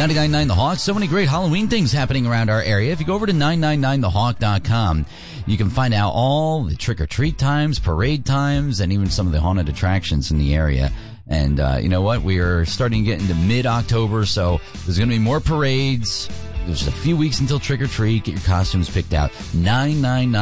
99.9 The Hawk. So many great Halloween things happening around our area. If you go over to 999thehawk.com, you can find out all the trick-or-treat times, parade times, and even some of the haunted attractions in the area. And you know what? We are starting to get into mid-October, so there's going to be more parades. There's a few weeks until trick-or-treat. Get your costumes picked out. 999